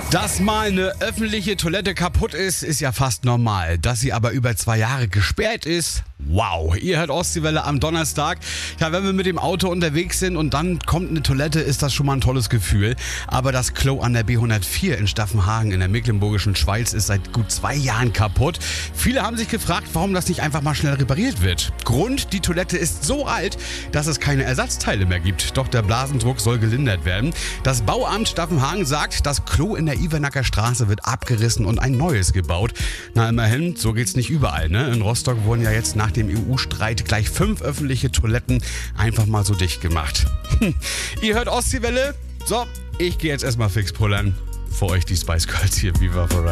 Dass mal eine öffentliche Toilette kaputt ist, ist ja fast normal. Dass sie aber über 2 Jahre gesperrt ist, wow. Ihr hört Ostseewelle am Donnerstag. Ja, wenn wir mit dem Auto unterwegs sind und dann kommt eine Toilette, ist das schon mal ein tolles Gefühl. Aber das Klo an der B104 in Staffenhagen in der mecklenburgischen Schweiz ist seit gut 2 Jahren kaputt. Viele haben sich gefragt, warum das nicht einfach mal schnell repariert wird. Grund, die Toilette ist so alt, dass es keine Ersatzteile mehr gibt. Doch der Blasendruck soll gelindert werden. Das Bauamt Staffenhagen sagt, das Klo in der Ivernacker Straße wird abgerissen und ein neues gebaut. Na immerhin, so geht's nicht überall, ne? In Rostock wurden ja jetzt nach dem EU-Streit gleich 5 öffentliche Toiletten einfach mal so dicht gemacht. Ihr hört Ostseewelle? So, ich gehe jetzt erstmal fix pullern. Für euch die Spice Girls hier, Viva Forever.